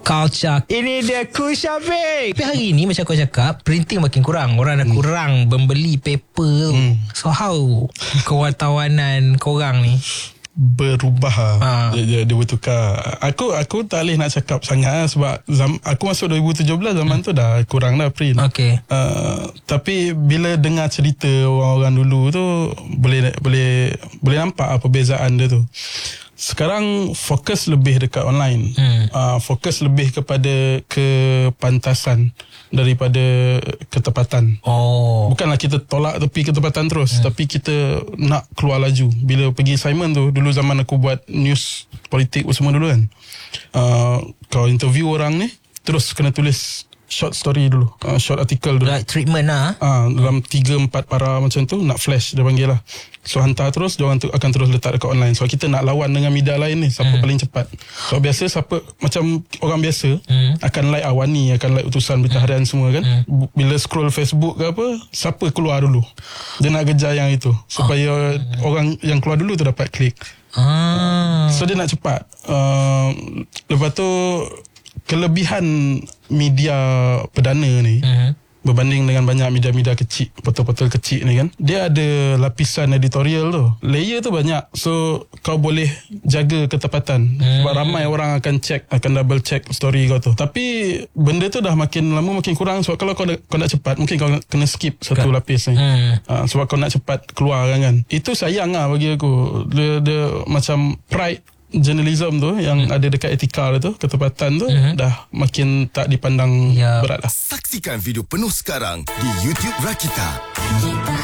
culture. Ini dia Kusyafiq. Tapi hari ni macam kau cakap, printing makin kurang. Orang dah kurang membeli paper. So how kewartawanan korang ni berubah dia bertukar. Aku tak boleh nak cakap sangat sebab aku masuk 2017, zaman tu dah kurang dah print. Okay. Tapi bila dengar cerita orang-orang dulu tu boleh nampak perbezaan dia tu. Sekarang fokus lebih dekat online. Fokus lebih kepada kepantasan daripada ketepatan. Bukanlah kita tolak tepi ketepatan terus, tapi kita nak keluar laju. Bila pergi assignment tu, dulu zaman aku buat news politik semua dulu kan, kau interview orang ni, terus kena tulis short story dulu, short article dulu, like treatment lah. Dalam 3-4 para macam tu, nak flash dia panggil lah. So hantar terus, diorang tu akan terus letak dekat online. So kita nak lawan dengan media lain ni, siapa paling cepat. So biasa siapa, macam orang biasa akan like Awani, akan like Utusan Berita Harian semua kan. Bila scroll Facebook ke apa, siapa keluar dulu, dia nak kejar yang itu, supaya orang yang keluar dulu tu dapat klik. So dia nak cepat. Lepas tu kelebihan media perdana ni berbanding dengan banyak media-media kecil, portal-portal kecil ni kan, dia ada lapisan editorial tu, layer tu banyak. So kau boleh jaga ketepatan sebab ramai orang akan check, akan double check story kau tu. Tapi benda tu dah makin lama makin kurang. Sebab kalau kau nak cepat, mungkin kau kena skip satu lapis ni. Sebab kau nak cepat keluar kan. Itu sayang lah bagi aku. Dia macam pride journalism tu yang ada dekat etika tu, ketepatan tu dah makin tak dipandang berat lah. Saksikan video penuh sekarang di YouTube Rakita.